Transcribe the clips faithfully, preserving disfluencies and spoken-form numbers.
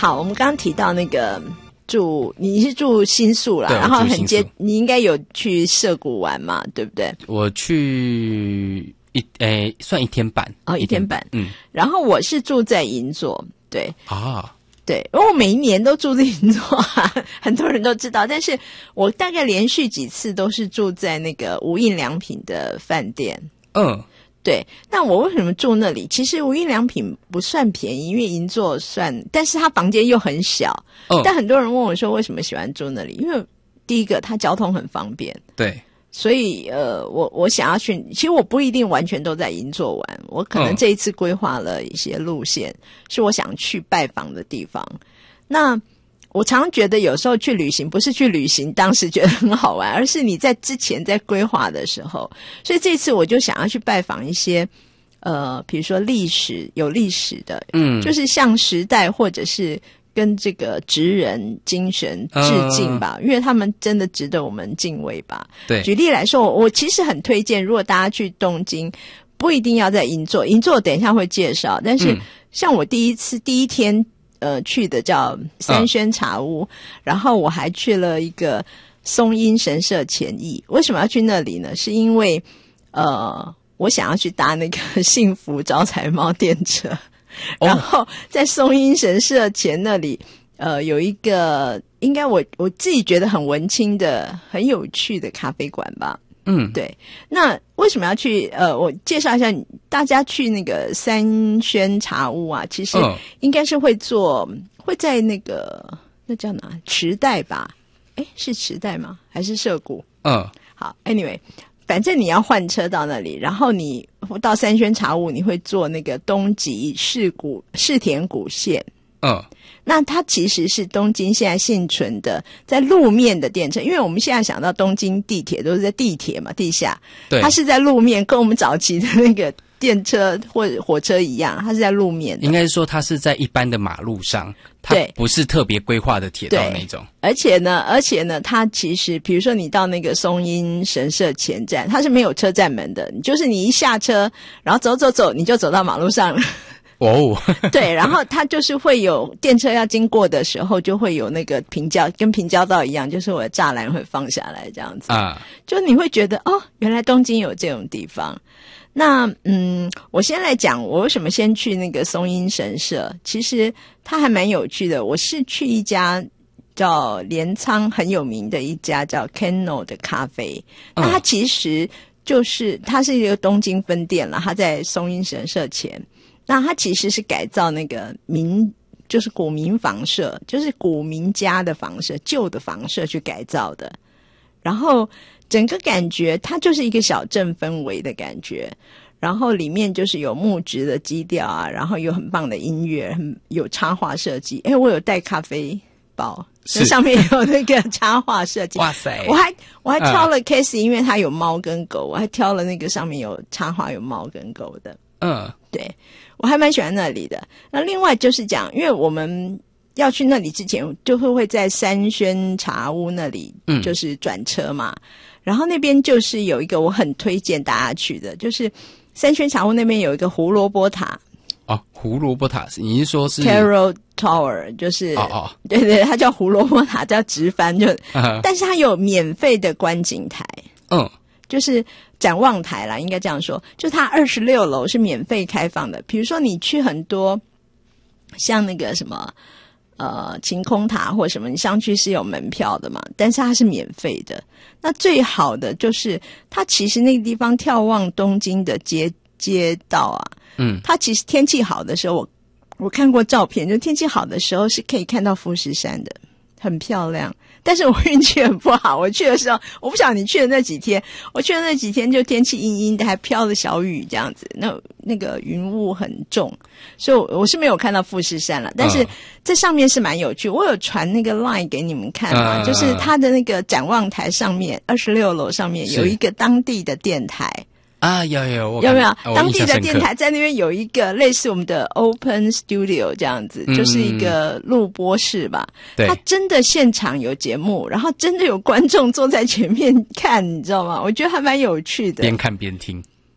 好，我们刚刚提到那个住，你是住新宿啦，然后很接，你应该有去涩谷玩嘛，对不对？ 我去一诶，算一天半哦，一天半， 嗯。 然后我是住在银座，对啊， 对，因为我每一年都住在银座啊，很多人都知道，但是我大概连续几次都是住在那个无印良品的饭店， 嗯。 对，那我为什么住那里？其实无印良品不算便宜，因为银座算，但是它房间又很小。嗯，但很多人问我说为什么喜欢住那里？因为第一个它交通很方便， 对， 所以呃，我我想要去，其实我不一定完全都在银座玩，我可能这一次规划了一些路线，嗯，是我想去拜访的地方。那我常常觉得有时候去旅行不是去旅行当时觉得很好玩，而是你在之前在规划的时候。所以这次我就想要去拜访一些呃比如说历史有历史的，嗯，就是像时代或者是跟这个职人精神致敬吧，嗯，因为他们真的值得我们敬畏吧。 对， 举例来说，我其实很推荐，如果大家去东京不一定要在银座，银座等一下会介绍，但是像我第一次第一天呃，去的叫三轩茶屋，嗯，然后我还去了一个松阴神社前驿。为什么要去那里呢？是因为呃，我想要去搭那个幸福招财猫电车，哦，然后在松阴神社前那里，呃，有一个应该我我自己觉得很文青的、很有趣的咖啡馆吧。嗯，对。那为什么要去？呃，我介绍一下，大家去那个三轩茶屋啊，其实应该是会坐，嗯，会在那个那叫哪池袋吧？诶，是池袋吗？还是涩谷？嗯，好 ，anyway， 反正你要换车到那里，然后你到三轩茶屋，你会坐那个东急世谷世田谷线。嗯。那它其实是东京现在现存的在路面的电车，因为我们现在想到东京地铁都是在地铁嘛，地下，对，它是在路面，跟我们早期的那个电车或者火车一样，它是在路面的。 应该是说它是在一般的马路上，它不是特别规划的铁道那种。 而且呢，而且呢，它其实比如说你到那个松阴神社前站，它是没有车站门的，就是你一下车，然后走走走，你就走到马路上了。 哦， 对，然后它就是会有电车要经过的时候，就会有那个平交，跟平交道一样，就是我的栅栏会放下来这样子啊，就你会觉得哦，原来东京有这种地方。那嗯，我先来讲我为什么先去那个松阴神社，其实它还蛮有趣的。我是去一家叫镰仓很有名的一家叫 Kenno 的咖啡，那它其实就是它是一个东京分店了，它在松阴神社前。那它其实是改造那个民，就是古民房舍，就是古民家的房舍，旧的房舍去改造的。然后整个感觉它就是一个小镇氛围的感觉，然后里面就是有木质的基调啊，然后有很棒的音乐，很有插画设计。诶，我有带咖啡包，那上面有那个插画设计。 哇塞！ 我还我还挑了 Casey，、嗯、因为它有猫跟狗，我还挑了那个上面有插画有猫跟狗的。嗯，对。我还蛮喜欢那里的。那另外就是讲，因为我们要去那里之前，就会会在三轩茶屋那里，就是转车嘛。嗯、然后那边就是有一个我很推荐大家去的，就是三轩茶屋那边有一个胡萝卜塔。 哦，胡萝卜塔，你是说是 Taro Tower， 就是哦哦， 对对，它叫胡萝卜塔，叫直翻就，啊、但是它有免费的观景台。嗯。就是展望台啦，应该这样说，就是它二十六楼是免费开放的。比如说你去很多像那个什么呃晴空塔或什么，你上去是有门票的嘛，但是它是免费的。那最好的就是它其实那个地方眺望东京的街街道啊，嗯，它其实天气好的时候，我我看过照片，就天气好的时候是可以看到富士山的，很漂亮。但是我运气很不好，我去的时候，我不晓得你去的那几天，我去的那几天就天气阴阴的，还飘了小雨这样子，那那个云雾很重，所以我是没有看到富士山了。但是这上面是蛮有趣，我有传那个 line 给你们看嘛，uh, 就是它的那个展望台上面，二十六楼上面有一个当地的电台。 啊，有有， 有没有、哦、当地的电台在那边有一个类似我们的 Open Studio 这样子，嗯、就是一个录播室吧。对，它真的现场有节目，然后真的有观众坐在前面看，你知道吗？我觉得还蛮有趣的。 边看边听。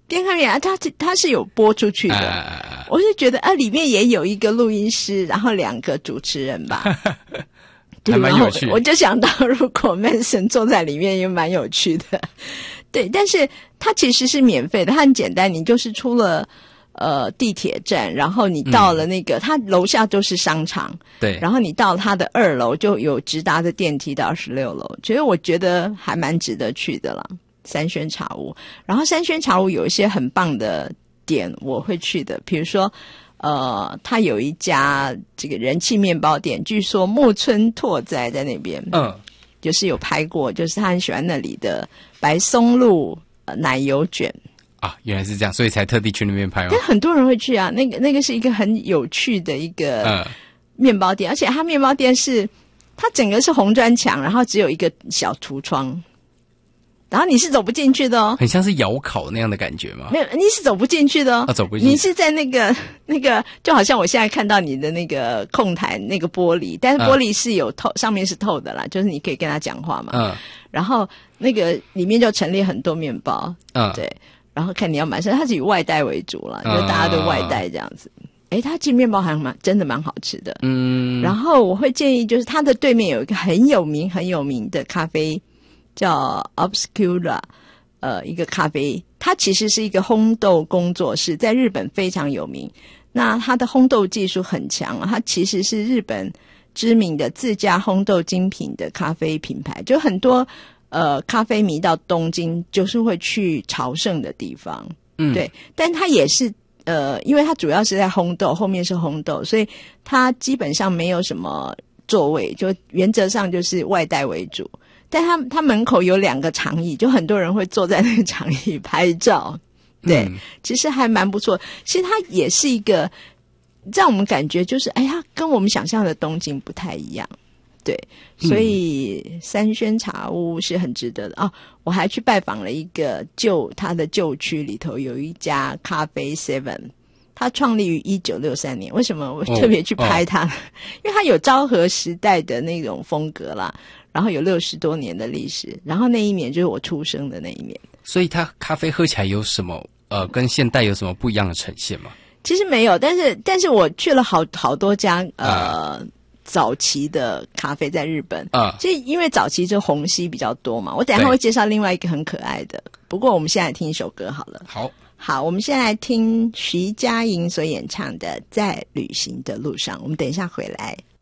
边看边啊，它它是有播出去的，啊、我就觉得啊，里面也有一个录音师，然后两个主持人吧， 还蛮有趣的。 我就想到，如果 Manson 坐在里面，也蛮有趣的。对，但是它其实是免费的，它很简单，你就是出了呃地铁站，然后你到了那个，嗯、它楼下就是商场， 对， 然后你到它的二楼就有直达的电梯到二十六楼，所以我觉得还蛮值得去的啦。三轩茶屋，然后三轩茶屋有一些很棒的点我会去的，比如说呃，它有一家这个人气面包店，据说木村拓哉在那边，嗯，就是有拍过，就是他很喜欢那里的白松露、呃、奶油卷啊，原来是这样，所以才特地去那边拍吗？ 但很多人会去啊，那个那个是一个很有趣的一个面包店，嗯、而且它面包店是它整个是红砖墙，然后只有一个小橱窗。然后你是走不进去的哦， 很像是窑烤那样的感觉吗？ 没有，你是走不进去的哦。 啊，走不进去。 你是在那个那个，就好像我现在看到你的那个控台那个玻璃，但是玻璃是有透，嗯、上面是透的啦，就是你可以跟他讲话嘛。嗯。然后那个里面就陈列很多面包，嗯，对。然后看你要买什么，它是以外带为主啦，就大家都外带这样子。诶，它其实面包还蛮真的蛮好吃的。嗯。然后我会建议，就是它的对面有一个很有名很有名的咖啡。叫 Obscura， 呃，一个咖啡，它其实是一个烘豆工作室，在日本非常有名。那它的烘豆技术很强，它其实是日本知名的自家烘豆精品的咖啡品牌，就很多呃咖啡迷到东京就是会去朝圣的地方。嗯，对，但它也是呃，因为它主要是在烘豆，后面是烘豆，所以它基本上没有什么座位，就原则上就是外带为主。但他他门口有两个长椅，就很多人会坐在那个长椅拍照，对，嗯、其实还蛮不错。其实它也是一个让我们感觉就是，哎呀，跟我们想象的东京不太一样，对，所以三轩茶屋是很值得的哦。我还去拜访了一个旧它的旧区里头有一家咖啡 Seven， 它创立于一九六三年。为什么我特别去拍它？哦哦、因为它有昭和时代的那种风格啦。然后有六十多年的历史，然后那一年就是我出生的那一年。 所以它咖啡喝起来有什么呃，跟现代有什么不一样的呈现吗？ 其实没有，但是但是我去了好好多家呃、嗯、早期的咖啡在日本啊，其实因为早期就虹吸比较多嘛。我等一下会介绍另外一个很可爱的，不过我们现在听一首歌好了。 好， 好，我们现在来听徐佳莹所演唱的《在旅行的路上》。我们等一下回来。